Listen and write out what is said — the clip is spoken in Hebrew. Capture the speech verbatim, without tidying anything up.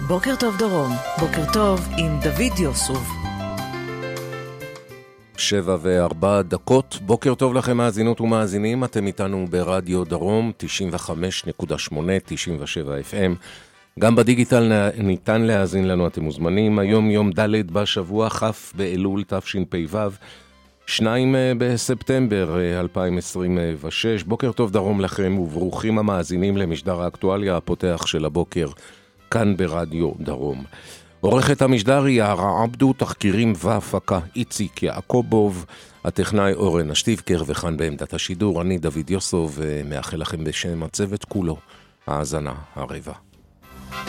בוקר טוב דרום, בוקר טוב עם דוד יוסוב. שבע וארבע דקות, בוקר טוב לכם מאזינות ומאזינים, אתם איתנו ברדיו דרום, תשעים וחמש נקודה שמונה, תשעים ושבע אף אם. גם בדיגיטל ניתן להאזין לנו, אתם מוזמנים. היום יום ד' בשבוע, כ' באלול תשפ"ו, שניים בספטמבר אלפיים עשרים ושש. בוקר טוב דרום לכם וברוכים המאזינים למשדר האקטואליה הפותח של הבוקר, כאן ברדיו דרום. עורכת המשדר היא יערה עבדו, תחקירים והפקה איציק יעקובוב, הטכנאי אורן אשטיבקר, וכאן בעמדת השידור אני דוד יוסוב, ומאחל לכם בשם הצוות כולו האזנה הרבה.